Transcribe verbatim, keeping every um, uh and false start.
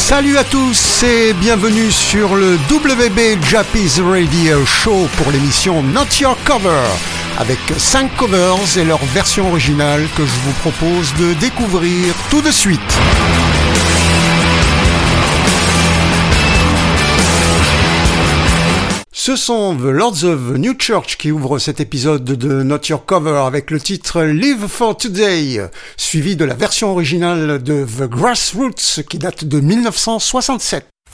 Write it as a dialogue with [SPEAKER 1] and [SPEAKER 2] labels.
[SPEAKER 1] Salut à tous et bienvenue sur le W B Jappies Radio Show pour l'émission Not Your Cover avec cinq covers et leur version originale que je vous propose de découvrir tout de suite. Ce sont The Lords of New Church qui ouvrent cet épisode de Not Your Cover avec le titre Live for Today, suivi de la version originale de The Grassroots qui date de mille neuf cent soixante-sept.